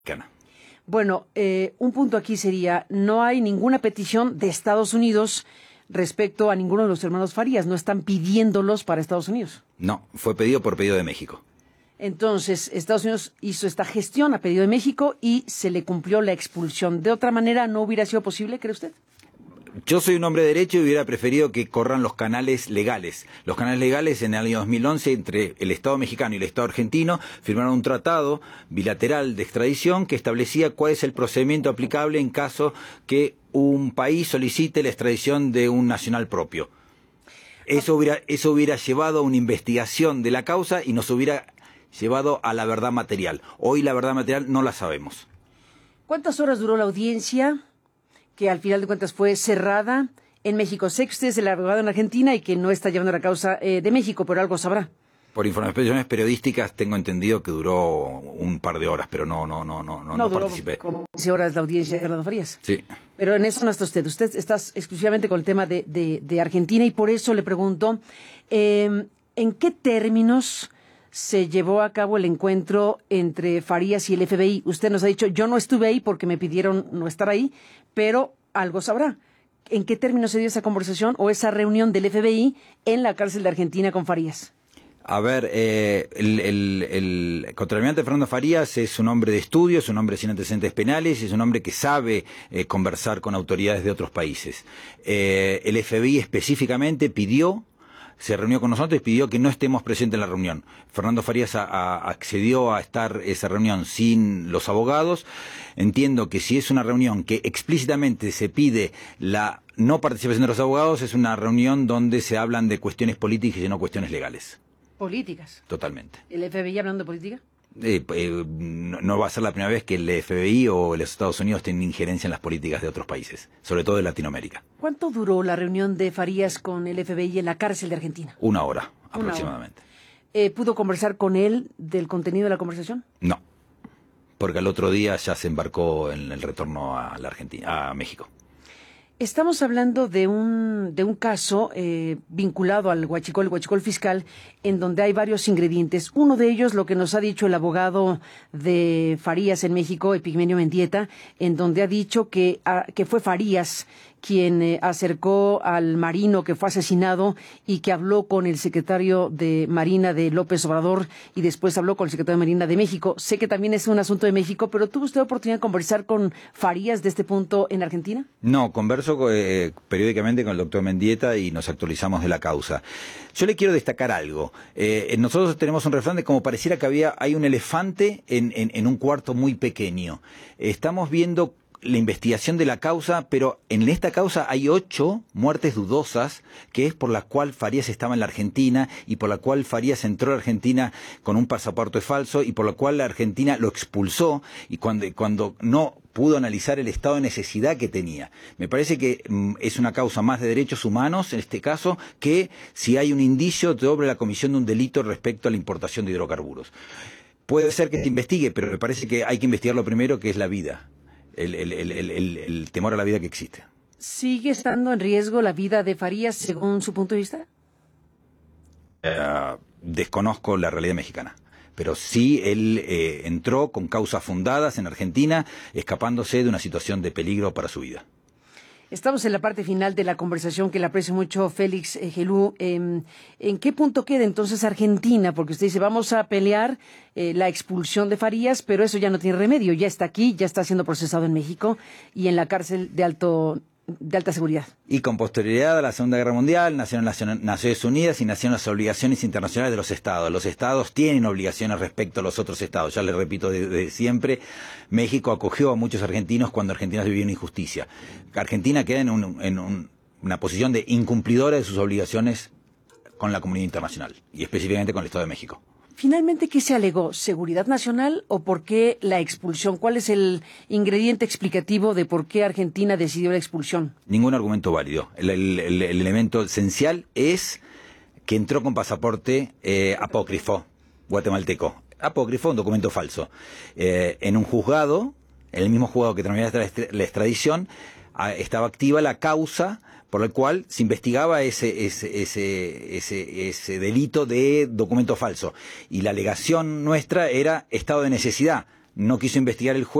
Mexicana. Bueno, un punto aquí sería, no hay ninguna petición de Estados Unidos respecto a ninguno de los hermanos Farías, no están pidiéndolos para Estados Unidos. No, fue pedido por pedido de México. Entonces, Estados Unidos hizo esta gestión a pedido de México y se le cumplió la expulsión. ¿De otra manera no hubiera sido posible, cree usted? Yo soy un hombre de derecho y hubiera preferido que corran los canales legales. Los canales legales en el año 2011 entre el Estado mexicano y el Estado argentino firmaron un tratado bilateral de extradición que establecía cuál es el procedimiento aplicable en caso que un país solicite la extradición de un nacional propio. Eso hubiera llevado a una investigación de la causa y nos hubiera llevado a la verdad material. Hoy la verdad material no la sabemos. ¿Cuántas horas duró la audiencia, que al final de cuentas fue cerrada en México? Sé que usted es el abogado en Argentina y que no está llevando la causa de México, pero algo sabrá. Por informaciones periodísticas tengo entendido que duró un par de horas, pero no participé. Como 15 horas la audiencia de Fernando Farías. Sí. Pero en eso no está usted. Usted está exclusivamente con el tema de Argentina y por eso le pregunto, ¿en qué términos se llevó a cabo el encuentro entre Farías y el FBI? Usted nos ha dicho, yo no estuve ahí porque me pidieron no estar ahí, pero algo sabrá. ¿En qué términos se dio esa conversación o esa reunión del FBI en la cárcel de Argentina con Farías? A ver, el contraalmirante Fernando Farías es un hombre de estudio, es un hombre sin antecedentes penales, es un hombre que sabe conversar con autoridades de otros países. El FBI específicamente se reunió con nosotros y pidió que no estemos presentes en la reunión. Fernando Farías accedió a estar esa reunión sin los abogados. Entiendo que si es una reunión que explícitamente se pide la no participación de los abogados, es una reunión donde se hablan de cuestiones políticas y no cuestiones legales. ¿Políticas? Totalmente. ¿El FBI hablando de política? No va a ser la primera vez que el FBI o los Estados Unidos tienen injerencia en las políticas de otros países, sobre todo de Latinoamérica. ¿Cuánto duró la reunión de Farías con el FBI en la cárcel de Argentina? Una hora, aproximadamente. ¿Pudo conversar con él del contenido de la conversación? No, porque al otro día ya se embarcó en el retorno a a México. Estamos hablando de un caso vinculado al huachicol fiscal, en donde hay varios ingredientes. Uno de ellos, lo que nos ha dicho el abogado de Farías en México, Epigmenio Mendieta, en donde ha dicho que fue Farías quien acercó al marino que fue asesinado y que habló con el secretario de Marina de López Obrador y después habló con el secretario de Marina de México. Sé que también es un asunto de México, pero ¿tuvo usted oportunidad de conversar con Farías de este punto en Argentina? No, converso periódicamente con el doctor Mendieta y nos actualizamos de la causa. Yo le quiero destacar algo. Nosotros tenemos un refrán de como pareciera que hay un elefante en un cuarto muy pequeño. Estamos viendo la investigación de la causa, pero en esta causa hay 8 muertes dudosas, que es por la cual Farías estaba en la Argentina y por la cual Farías entró a la Argentina con un pasaporte falso y por la cual la Argentina lo expulsó y cuando no pudo analizar el estado de necesidad que tenía. Me parece que es una causa más de derechos humanos, en este caso, que si hay un indicio sobre la comisión de un delito respecto a la importación de hidrocarburos. Puede ser que se investigue, pero me parece que hay que investigar lo primero, que es la vida. El temor a la vida que existe. ¿Sigue estando en riesgo la vida de Farías según su punto de vista? Desconozco la realidad mexicana, pero sí él entró con causas fundadas en Argentina, escapándose de una situación de peligro para su vida. Estamos en la parte final de la conversación que le aprecio mucho, Félix Gelú. ¿En qué punto queda entonces Argentina? Porque usted dice, vamos a pelear la expulsión de Farías, pero eso ya no tiene remedio. Ya está aquí, ya está siendo procesado en México y en la cárcel de alta seguridad. Y con posterioridad a la Segunda Guerra Mundial, nacieron las Naciones Unidas y nacieron las obligaciones internacionales de los Estados. Los Estados tienen obligaciones respecto a los otros Estados. Ya les repito desde siempre, México acogió a muchos argentinos cuando Argentina vivió una injusticia. Argentina queda en una posición de incumplidora de sus obligaciones con la comunidad internacional y específicamente con el Estado de México. Finalmente, ¿qué se alegó? ¿Seguridad nacional o por qué la expulsión? ¿Cuál es el ingrediente explicativo de por qué Argentina decidió la expulsión? Ningún argumento válido. El elemento esencial es que entró con pasaporte apócrifo, guatemalteco. Apócrifo, un documento falso. En un juzgado, en el mismo juzgado que terminó la extradición, estaba activa la causa por el cual se investigaba ese delito de documento falso. Y la alegación nuestra era estado de necesidad. no quiso investigar el juez.